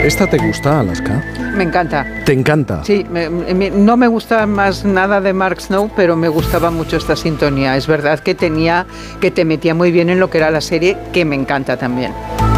¿Esta te gusta, Alaska? Me encanta. ¿Te encanta? Sí, no me gusta más nada de Mark Snow, pero me gustaba mucho esta sintonía. Es verdad que te metía muy bien en lo que era la serie, que me encanta también.